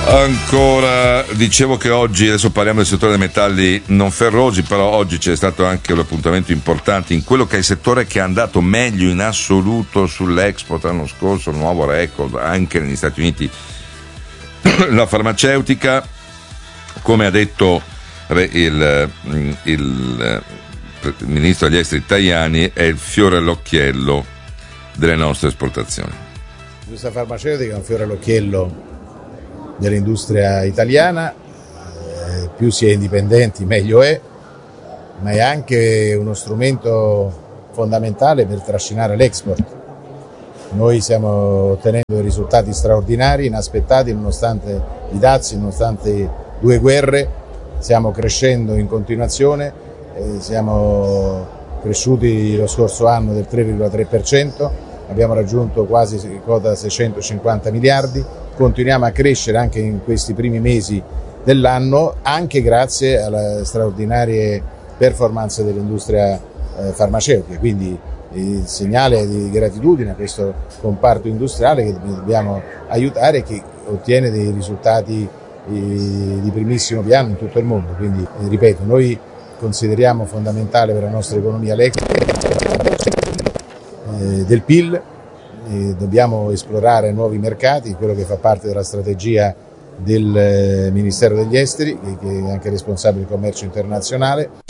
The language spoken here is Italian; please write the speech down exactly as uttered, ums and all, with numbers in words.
Ancora, dicevo che oggi, adesso parliamo del settore dei metalli non ferrosi, però oggi c'è stato anche un appuntamento importante in quello che è il settore che è andato meglio in assoluto sull'Export l'anno scorso, un nuovo record anche negli Stati Uniti, la farmaceutica, come ha detto il, il, il ministro degli esteri Tajani, è il fiore all'occhiello delle nostre esportazioni. L'industria farmaceutica è un fiore all'occhiello dell'industria italiana, eh, più si è indipendenti meglio è, ma è anche uno strumento fondamentale per trascinare l'export. Noi stiamo ottenendo risultati straordinari, inaspettati, nonostante i dazi, nonostante due guerre, stiamo crescendo in continuazione, eh, siamo cresciuti lo scorso anno del tre virgola tre per cento, abbiamo raggiunto quasi quota seicentocinquanta miliardi, continuiamo a crescere anche in questi primi mesi dell'anno, anche grazie alle straordinarie performance dell'industria eh, farmaceutica, quindi il segnale di gratitudine a questo comparto industriale che dobbiamo aiutare e che ottiene dei risultati eh, di primissimo piano in tutto il mondo. Quindi, eh, ripeto, noi consideriamo fondamentale per la nostra economia l'export eh, del P I L, eh, dobbiamo esplorare nuovi mercati, quello che fa parte della strategia del eh, Ministero degli Esteri, che, che è anche responsabile del commercio internazionale.